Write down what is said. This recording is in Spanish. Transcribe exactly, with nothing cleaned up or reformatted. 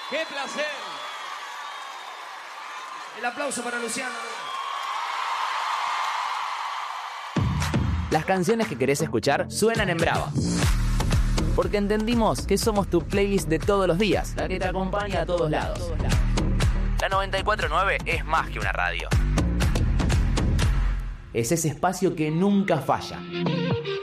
¡Qué placer! El aplauso para Luciano. Las canciones que querés escuchar suenan en Brava. Porque entendimos que somos tu playlist de todos los días, la que te acompaña a todos lados. La noventa y cuatro punto nueve es más que una radio. Es ese espacio que nunca falla.